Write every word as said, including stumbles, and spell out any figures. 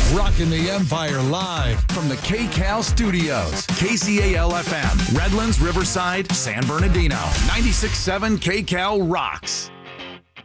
Rocking the Empire live from the K-Cal Studios. K C A L F M, Redlands, Riverside, San Bernardino. ninety-six point seven K-Cal rocks.